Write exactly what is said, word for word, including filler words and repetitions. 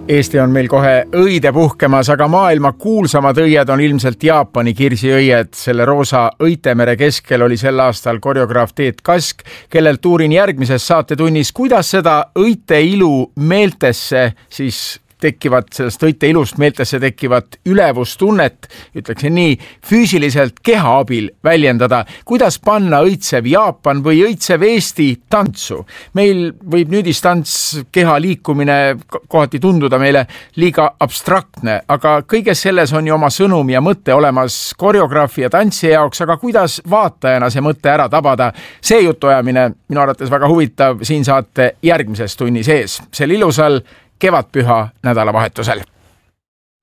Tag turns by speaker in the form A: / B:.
A: Eesti on meil kohe õide puhkemas, aga maailma kuulsamad õied on ilmselt Jaapani kirsiõied. Selle roosa õitemere keskel oli sel aastal koreograaf Teet Kask, kellelt uurin järgmises saatetunnis, kuidas seda õite ilu meeltesse siis tekivad, sellest õite ilust meeltesse tekivat ülevustunnet, ütleksin nii, füüsiliselt keha abil väljendada. Kuidas panna õitsev Jaapan või õitsev Eesti tantsu? Meil võib nüüdistants keha liikumine kohati tunduda meile liiga abstraktne, aga kõiges selles on ju oma sõnum ja mõte olemas koreograafi ja tantsija jaoks, aga kuidas vaatajana see mõte ära tabada? See jutuajamine minu arvates väga huvitav siin saate järgmises tunnis ees. Sel ilusal kevadpüha nädalavahetusel.